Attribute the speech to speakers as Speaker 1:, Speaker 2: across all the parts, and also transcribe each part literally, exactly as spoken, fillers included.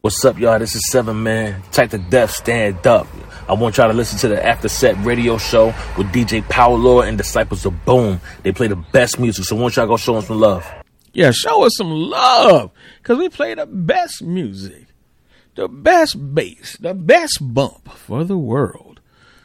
Speaker 1: What's up, y'all? This is Seven Man. Type to Death, stand up. I want y'all to listen to the After Set radio show with D J Paolo and Disciples of Boom. They play the best music, so I want y'all to go show them some love.
Speaker 2: Yeah, show us some love, because we play the best music, the best bass, the best bump for the world,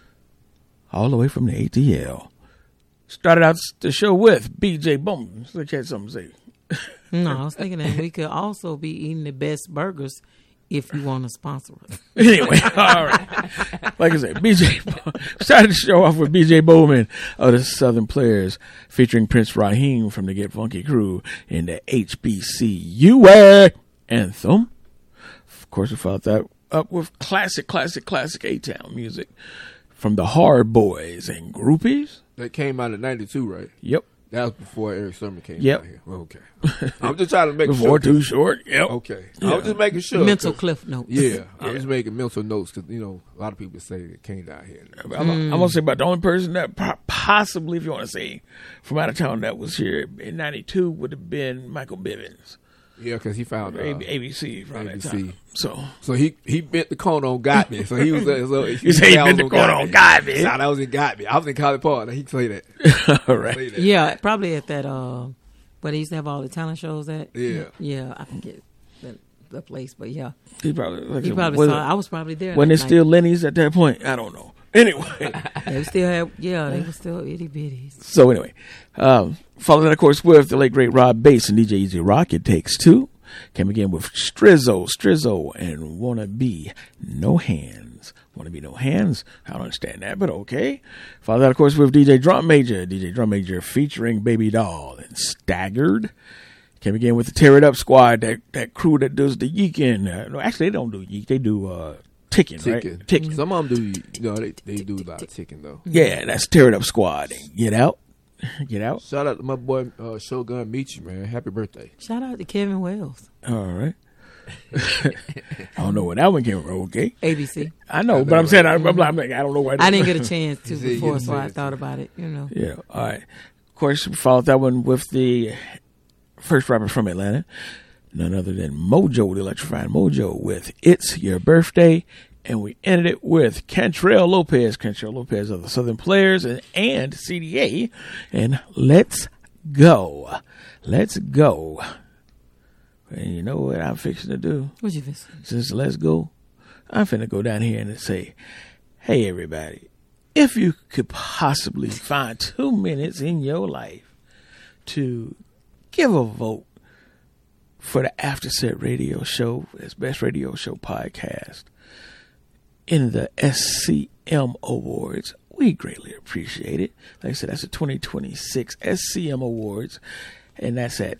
Speaker 2: all the way from the A T L. Started out the show with B J Boom. So had something to say.
Speaker 3: No, I was thinking that we could also be eating the best burgers if you want to sponsor us.
Speaker 2: Anyway, all right. Like I said, B J started the show off with B J Bowman of the Southern Players, featuring Prince Raheem from the Get Funky crew in the H B C U A anthem. Of course, we followed that up with classic, classic, classic A-Town music from the Hard Boys and Groupies.
Speaker 4: That came out in ninety-two, right?
Speaker 2: Yep.
Speaker 4: That was before Eric Sermon came
Speaker 2: yep.
Speaker 4: out here. Okay. I'm just trying to make
Speaker 2: before
Speaker 4: sure.
Speaker 2: Too Short. Yep.
Speaker 4: Okay.
Speaker 2: Yeah.
Speaker 4: I was just making sure.
Speaker 3: Mental cliff notes.
Speaker 4: Yeah. I
Speaker 2: yeah.
Speaker 4: was making mental notes because, you know, a lot of people say it came down here.
Speaker 2: I'm, mm. I'm going to say about the only person that possibly, if you want to say, from out of town that was here in ninety-two would have been Michael Bivins.
Speaker 4: Yeah, because he found uh,
Speaker 2: A B C from
Speaker 4: A B C.
Speaker 2: that time. So,
Speaker 4: so he he bent the corner on Got Me. So he was. Uh, so he,
Speaker 2: you say he bent the corner on Got Me.
Speaker 4: Nah, that was in Got Me. I was in College Park. He say that.
Speaker 2: All right.
Speaker 4: That.
Speaker 3: Yeah, probably at that. Uh, where they used to have all the talent shows at.
Speaker 4: Yeah.
Speaker 3: Yeah, I forget the, the place, but yeah.
Speaker 2: He probably. Like
Speaker 3: he
Speaker 2: it,
Speaker 3: probably saw.
Speaker 2: It,
Speaker 3: I was probably there.
Speaker 2: When it's still Lenny's at that point, I don't know. Anyway,
Speaker 3: they still have. Yeah, they were still itty bitties.
Speaker 2: So anyway, um, following that, of course, with the late great Rob Bass and D J Easy Rock, It Takes Two. Came again with Strizzo, Strizzo, and Wanna Be No Hands. Wanna Be No Hands? I don't understand that, but okay. Followed that, of course, with D J Drum Major. D J Drum Major featuring Baby Doll and Staggered. Came again with the Tear It Up Squad, that, that crew that does the yeeking. Uh, no, actually, they don't do yeek. They do uh, ticking,
Speaker 4: ticking.
Speaker 2: right? Ticking.
Speaker 4: Some of them do, you know, they, they do a lot of ticking, though.
Speaker 2: Yeah, that's Tear It Up Squad. And Get Out. Get out.
Speaker 4: Shout out to my boy uh, Shogun Michi, man. Happy birthday.
Speaker 3: Shout out to Kevin Wells.
Speaker 2: All right. I don't know where that one came from. Okay.
Speaker 3: A B C.
Speaker 2: I know, I but I'm saying I, I'm like, I don't know where.
Speaker 3: I didn't get a chance to before, so I thought about it. You know.
Speaker 2: Yeah. All right. Of course, we followed that one with the first rapper from Atlanta, none other than Mojo, the Electrifying Mojo, with "It's Your Birthday." And we ended it with Cantrell Lopez, Cantrell Lopez of the Southern Players and, and C D A. And Let's Go. Let's Go. And you know what I'm fixing to do?
Speaker 3: What you fixing?
Speaker 2: Since Let's Go, I'm finna go down here and say, hey, everybody, if you could possibly find two minutes in your life to give a vote for the After Set radio show, as Best Radio Show podcast, in the S C M Awards, we greatly appreciate it. Like I said, that's the twenty twenty-six S C M Awards, and that's at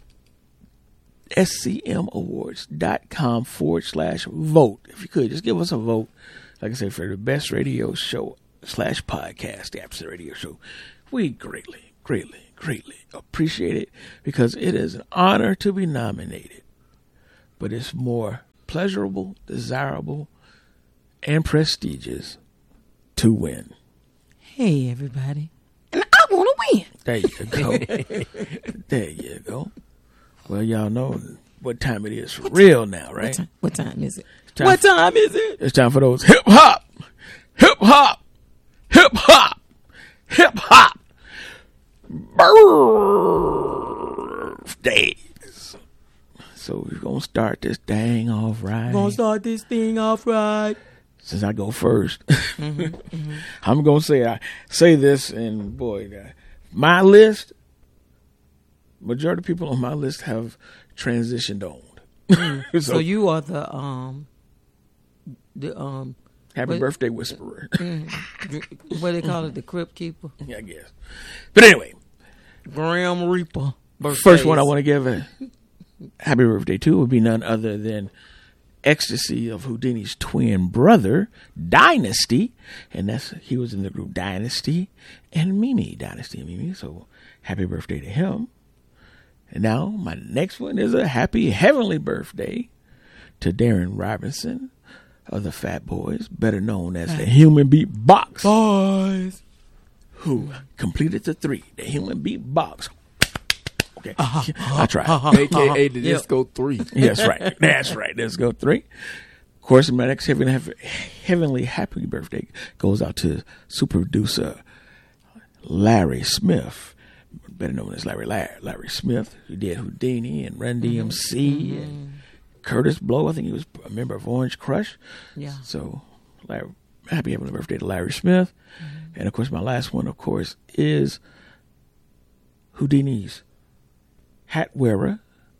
Speaker 2: scmawards.com forward slash vote. If you could, just give us a vote, like I said, for the Best Radio Show slash podcast, the After Set Radio Show. We greatly, greatly, greatly appreciate it, because it is an honor to be nominated, but it's more pleasurable, desirable, and prestigious to win.
Speaker 3: Hey, everybody. And I want to win.
Speaker 2: There you go. There you go. Well, y'all know what time it is for real now, right?
Speaker 3: What time, what time is it?
Speaker 2: Time
Speaker 3: what
Speaker 2: for,
Speaker 3: time is it?
Speaker 2: It's time for those hip hop, hip hop, hip hop, hip hop birthdays. So we're going to start this thing off right.
Speaker 3: We're going to start this thing off right.
Speaker 2: Since I go first, mm-hmm, mm-hmm. I'm going to say I say this, and boy, uh, my list, majority of people on my list have transitioned on.
Speaker 3: Mm. so, so you are the um the um
Speaker 2: happy
Speaker 3: what,
Speaker 2: birthday whisperer.
Speaker 3: Mm, what do they call it? The crypt keeper?
Speaker 2: Yeah, I guess. But anyway,
Speaker 3: Grim Reaper. Birthdays.
Speaker 2: First one I want to give a happy birthday to would be none other than Ecstasy of Houdini's twin brother, Dynasty, and that's he was in the group Dynasty and Mimi, Dynasty and Mimi. So happy birthday to him. And now my next one is a happy heavenly birthday to Darren Robinson of the Fat Boys, better known as the Human Beat Box
Speaker 3: Boys,
Speaker 2: who completed the three, the Human Beat Box. Okay, uh-huh,
Speaker 3: uh-huh,
Speaker 2: I tried.
Speaker 4: Uh-huh, A K A the Disco Three.
Speaker 2: That's right. That's right. Disco Three. course, my next heavenly, heavenly happy birthday goes out to super producer Larry Smith, better known as Larry Larry, Larry Smith, who did Houdini and Run D M C mm-hmm. and Curtis Blow. I think he was a member of Orange Crush.
Speaker 3: Yeah.
Speaker 2: So, Larry, happy heavenly birthday to Larry Smith. Mm-hmm. And, of course, my last one, of course, is Houdini's hat wearer,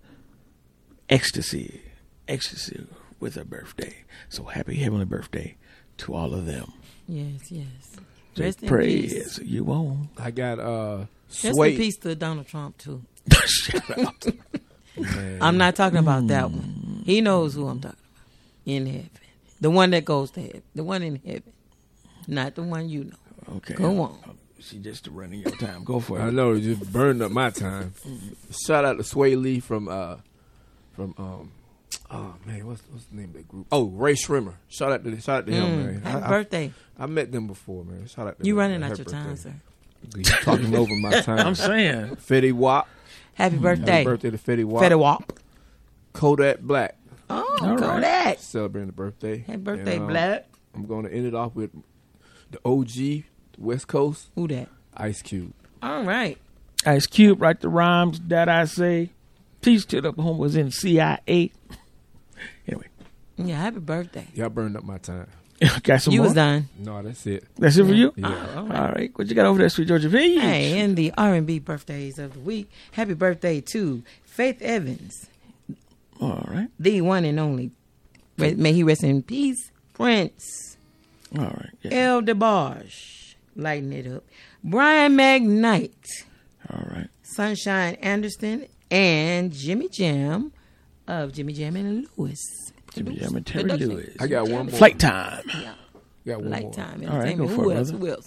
Speaker 2: Ecstasy. Ecstasy with a birthday. So happy heavenly birthday to all of them.
Speaker 3: Yes, yes.
Speaker 2: So
Speaker 3: Rest in
Speaker 2: praise
Speaker 3: peace.
Speaker 2: you won't.
Speaker 4: I got uh
Speaker 3: Rest
Speaker 4: Sway.
Speaker 3: in peace to Donald Trump too.
Speaker 2: Shut up.
Speaker 4: Man.
Speaker 3: I'm not talking about that one. He knows who I'm talking about. In heaven. The one that goes to heaven. The one in heaven. Not the one you know.
Speaker 2: Okay.
Speaker 3: Go on.
Speaker 2: She just running your time. Go for it.
Speaker 4: I know it just burned up my time. Shout out to Sway Lee from uh from um oh man, what's what's the name of that group? Oh, Ray Shrimmer. Shout out to shout out to him,
Speaker 3: Mm,
Speaker 4: man.
Speaker 3: happy
Speaker 4: I,
Speaker 3: birthday.
Speaker 4: I, I met them before, man. Shout out to
Speaker 3: You
Speaker 4: them,
Speaker 3: running
Speaker 4: man.
Speaker 3: out
Speaker 4: Happy
Speaker 3: your time,
Speaker 4: birthday.
Speaker 3: sir.
Speaker 4: You talking over my time.
Speaker 2: I'm saying.
Speaker 4: Fetty Wap.
Speaker 3: Happy birthday.
Speaker 4: Happy birthday to Fetty Wap.
Speaker 3: Fetty Wap.
Speaker 4: Kodak Black
Speaker 3: Oh,
Speaker 2: All right.
Speaker 3: Kodak.
Speaker 4: celebrating the birthday.
Speaker 3: Happy birthday,
Speaker 4: And, uh,
Speaker 3: Black.
Speaker 4: I'm going to end it off with the O G, West Coast,
Speaker 3: Who that?
Speaker 4: Ice Cube.
Speaker 3: All right.
Speaker 2: Ice Cube, write the rhymes that I say. Peace to the home was in C I A. Anyway.
Speaker 3: Yeah, happy birthday.
Speaker 4: Y'all burned up my time.
Speaker 2: Got some
Speaker 3: You
Speaker 2: more?
Speaker 3: was done.
Speaker 4: No, that's it.
Speaker 2: That's it for you?
Speaker 4: Yeah.
Speaker 3: Oh, all
Speaker 2: All
Speaker 3: right.
Speaker 2: right. What you got over there, Sweet Georgia Vintage?
Speaker 3: Hey, and the R and B birthdays of the week. Happy birthday to Faith Evans,
Speaker 2: All right.
Speaker 3: the one and only. Re- May he rest in peace. Prince.
Speaker 2: All right. Yeah.
Speaker 3: El DeBarge. Lighten it up. Brian McKnight.
Speaker 2: All right.
Speaker 3: Sunshine Anderson. And Jimmy Jam of Jimmy Jam and Lewis.
Speaker 2: Jimmy Jam and Terry
Speaker 3: Production.
Speaker 2: Lewis.
Speaker 4: I got one more.
Speaker 2: Flight time.
Speaker 3: Yeah.
Speaker 4: Got one more.
Speaker 3: Lifetime
Speaker 2: All right,
Speaker 3: Entertainment.
Speaker 2: go for
Speaker 3: Who
Speaker 2: it,
Speaker 3: else?
Speaker 2: brother.
Speaker 3: Who else?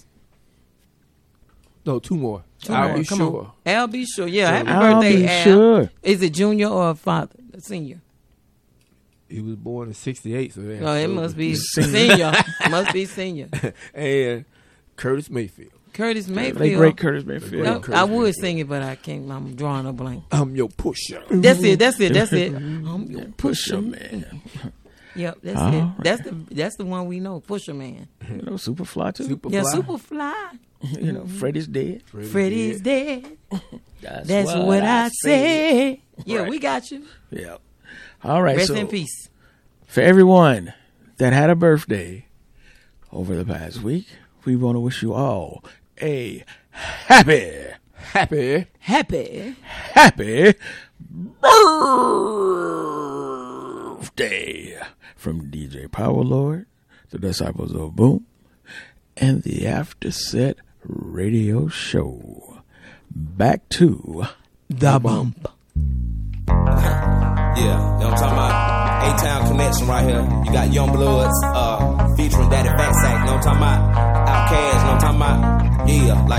Speaker 4: No, two more.
Speaker 3: Two
Speaker 4: I'll
Speaker 3: more.
Speaker 4: be
Speaker 3: Come
Speaker 4: sure.
Speaker 3: on. Al be sure. Yeah, happy
Speaker 2: I'll
Speaker 3: birthday,
Speaker 2: be
Speaker 3: Al.
Speaker 2: sure.
Speaker 3: Is it junior or father? Senior?
Speaker 4: He was born in sixty-eight, so yeah.
Speaker 3: Oh, it must be senior. Must be senior.
Speaker 4: And Curtis Mayfield.
Speaker 3: Curtis Mayfield.
Speaker 2: Late great Curtis Mayfield.
Speaker 3: No,
Speaker 4: Curtis
Speaker 3: I would
Speaker 4: Mayfield.
Speaker 3: sing it, but I can't. I'm drawing a blank.
Speaker 4: I'm your pusher.
Speaker 3: That's it. That's it. That's it. I'm your
Speaker 2: Pusher man.
Speaker 3: Yep, that's
Speaker 2: All
Speaker 3: it.
Speaker 2: right.
Speaker 3: That's the that's the one we know. Pusher Man.
Speaker 2: You know, Superfly too.
Speaker 4: Super
Speaker 3: Yeah,
Speaker 4: fly.
Speaker 3: super fly.
Speaker 2: You know, Freddie's dead.
Speaker 4: Freddie
Speaker 3: Freddie's
Speaker 4: dead.
Speaker 3: dead.
Speaker 2: That's,
Speaker 3: That's what, I say. Yeah,
Speaker 2: Right.
Speaker 3: we got you.
Speaker 2: Yeah. All right.
Speaker 3: Rest
Speaker 2: so
Speaker 3: in peace.
Speaker 2: for everyone that had a birthday over the past week, we want to wish you all a happy,
Speaker 4: Happy.
Speaker 3: Happy.
Speaker 2: happy birthday from D J Power Lord, the Disciples of Boom, and the After Set Radio Show. Back to
Speaker 3: The Bump.
Speaker 5: Yeah, you know what I'm talking about? A-Town Connection right here. You got Young Bloods uh, featuring Daddy Backsack, you know what I'm talking about? Outkast, you know what I'm talking about? Yeah, like